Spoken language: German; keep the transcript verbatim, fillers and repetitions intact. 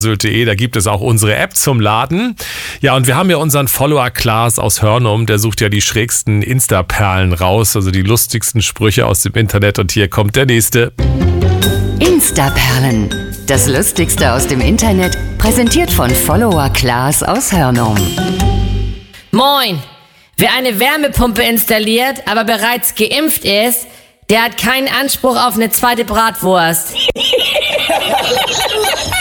Sylt punkt de, da gibt es auch unsere App zum Laden. Ja, und wir haben ja unseren Follower Klaas aus Hörnum, der sucht ja die schrägsten Insta-Perlen raus, also die lustigsten Sprüche aus dem Internet. Und hier kommt der nächste. Insta-Perlen, das Lustigste aus dem Internet, präsentiert von Follower Klaas aus Hörnum. Moin! Wer eine Wärmepumpe installiert, aber bereits geimpft ist, der hat keinen Anspruch auf eine zweite Bratwurst.